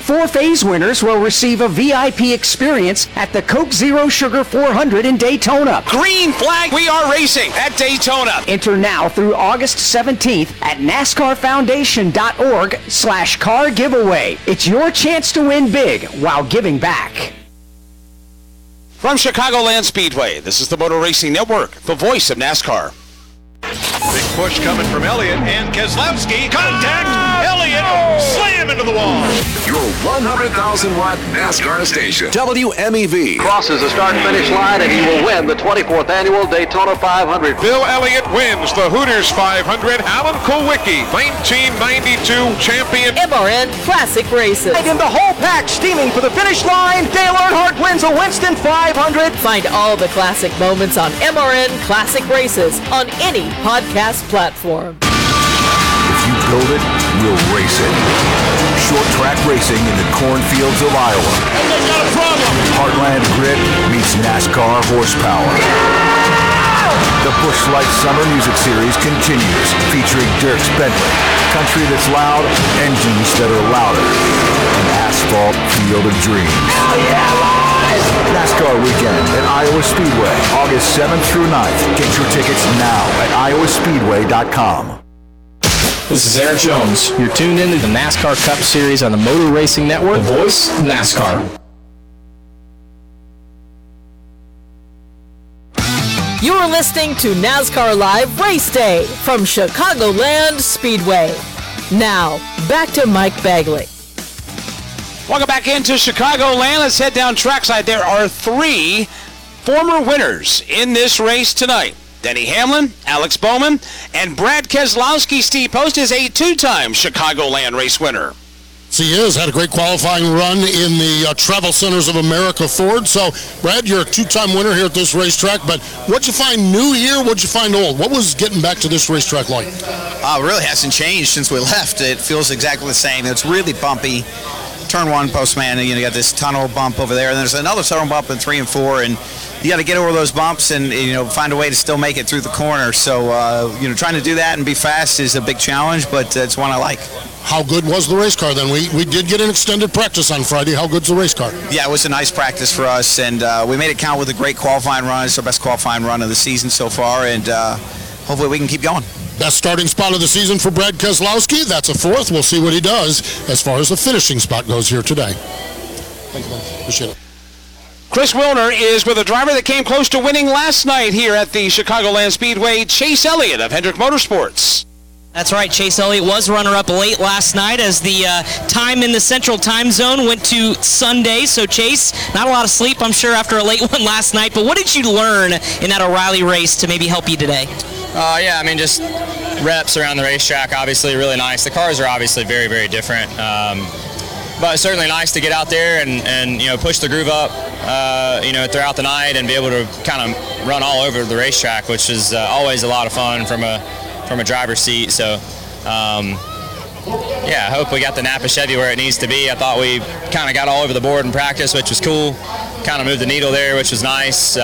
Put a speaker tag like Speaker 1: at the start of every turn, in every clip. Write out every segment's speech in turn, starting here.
Speaker 1: 4-phase winners will receive a VIP experience at the Coke Zero Sugar 400 in Daytona.
Speaker 2: Green flag, we are racing at Daytona.
Speaker 1: Enter now through August 17th at NASCARFoundation.org/car giveaway. It's your chance to win big while giving back.
Speaker 2: From Chicagoland Speedway, this is the Motor Racing Network, the voice of NASCAR.
Speaker 3: Big push coming from Elliott and Keselowski. Contact! Elliott slam into the wall.
Speaker 4: Your 100,000-watt NASCAR station. WMEV.
Speaker 5: Crosses the start-finish line, and he will win the 24th annual Daytona 500.
Speaker 3: Bill Elliott wins the Hooters 500. Alan Kulwicki, 1992 champion.
Speaker 6: MRN Classic Races.
Speaker 1: And in the whole pack, steaming for the finish line, Dale Earnhardt wins a Winston 500.
Speaker 6: Find all the classic moments on MRN Classic Races on any podcast platform.
Speaker 4: If you build it, we'll race it. Short track racing in the cornfields of Iowa.
Speaker 3: And they got a problem.
Speaker 4: Heartland Grit meets NASCAR horsepower. The Busch Light Summer Music Series continues, featuring Dierks Bentley, country that's loud, engines that are louder, an asphalt field of dreams. Hell yeah, NASCAR Weekend at Iowa Speedway, August 7th through 9th. Get your tickets now at iowaspeedway.com.
Speaker 7: This is Eric Jones. You're tuned into the NASCAR Cup Series on the Motor Racing Network, the voice of NASCAR.
Speaker 6: You're listening to NASCAR Live Race Day from Chicagoland Speedway. Now, back to Mike Bagley.
Speaker 2: Welcome back into Chicagoland. Let's head down trackside. There are 3 former winners in this race tonight. Denny Hamlin, Alex Bowman, and Brad Keselowski. Steve Post is a 2-time Chicagoland race winner.
Speaker 8: He is. Had a great qualifying run in the Travel Centers of America Ford. So, Brad, you're a 2-time winner here at this racetrack, but what'd you find new here? What'd you find old? What was getting back to this racetrack like?
Speaker 9: Really hasn't changed since we left. It feels exactly the same. It's really bumpy. Turn 1, Postman, you got this tunnel bump over there, and there's another tunnel bump in 3 and 4, and you got to get over those bumps and find a way to still make it through the corner. So trying to do that and be fast is a big challenge, but it's one I like.
Speaker 8: How good was the race car then? We did get an extended practice on Friday. How good's the race car?
Speaker 9: Yeah, it was a nice practice for us, and we made it count with a great qualifying run. It's our best qualifying run of the season so far, and hopefully we can keep going.
Speaker 8: Best starting spot of the season for Brad Keselowski. That's a 4th. We'll see what he does as far as the finishing spot goes here today. Thank you, man. Appreciate it.
Speaker 2: Chris Wilner is with a driver that came close to winning last night here at the Chicagoland Speedway, Chase Elliott of Hendrick Motorsports.
Speaker 10: That's right. Chase Elliott was runner-up late last night as the time in the Central Time Zone went to Sunday. So, Chase, not a lot of sleep, I'm sure, after a late one last night. But what did you learn in that O'Reilly race to maybe help you today?
Speaker 11: Just reps around the racetrack, obviously really nice. The cars are obviously very, very different. But it's certainly nice to get out there and push the groove up, throughout the night and be able to kind of run all over the racetrack, which is always a lot of fun from a driver's seat. So, I hope we got the Napa Chevy where it needs to be. I thought we kind of got all over the board in practice, which was cool. Kind of moved the needle there, which was nice.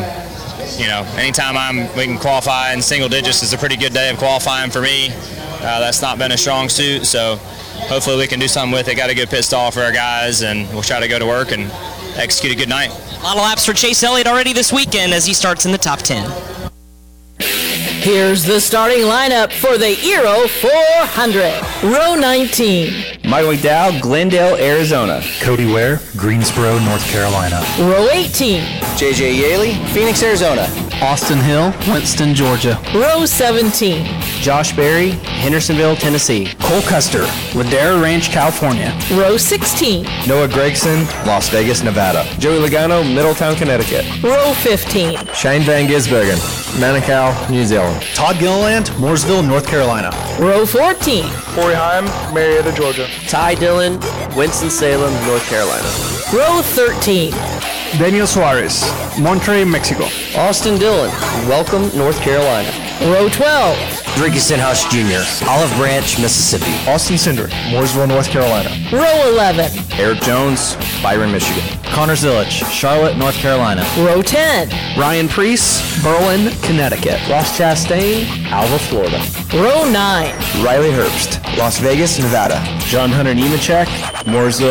Speaker 11: Anytime we can qualify in single digits is a pretty good day of qualifying for me. That's not been a strong suit, so hopefully we can do something with it. Got a good pit stall for our guys, and we'll try to go to work and execute a good night.
Speaker 10: A lot of laps for Chase Elliott already this weekend as he starts in the top 10.
Speaker 6: Here's the starting lineup for the Aero 400. Row 19.
Speaker 12: Michael McDowell, Glendale, Arizona.
Speaker 13: Cody Ware, Greensboro, North Carolina.
Speaker 6: Row 18.
Speaker 12: JJ Yaley, Phoenix, Arizona.
Speaker 13: Austin Hill, Winston, Georgia.
Speaker 6: Row 17.
Speaker 12: Josh Berry, Hendersonville, Tennessee.
Speaker 13: Cole Custer, Ladera Ranch, California.
Speaker 6: Row 16.
Speaker 12: Noah Gregson, Las Vegas, Nevada. Joey Logano, Middletown, Connecticut.
Speaker 6: Row 15.
Speaker 12: Shane Van Gisbergen, Manukau, New Zealand.
Speaker 13: Todd Gilliland, Mooresville, North Carolina.
Speaker 6: Row 14.
Speaker 14: Corey Heim, Marietta, Georgia.
Speaker 15: Ty Dillon, Winston-Salem, North Carolina.
Speaker 6: Row 13.
Speaker 14: Daniel Suarez, Monterrey, Mexico.
Speaker 15: Austin Dillon, Welcome, North Carolina.
Speaker 6: Row 12.
Speaker 12: Ricky Stenhouse Jr., Olive Branch, Mississippi.
Speaker 14: Austin Cindric, Mooresville, North Carolina.
Speaker 6: Row 11.
Speaker 12: Eric Jones, Byron, Michigan.
Speaker 13: Connor Zilich, Charlotte, North Carolina.
Speaker 6: Row 10.
Speaker 12: Ryan Preece, Berlin, Connecticut.
Speaker 15: Ross Chastain, Alva, Florida.
Speaker 6: Row 9.
Speaker 12: Riley Herbst, Las Vegas, Nevada.
Speaker 13: John Hunter Nemechek,
Speaker 12: Mooresville,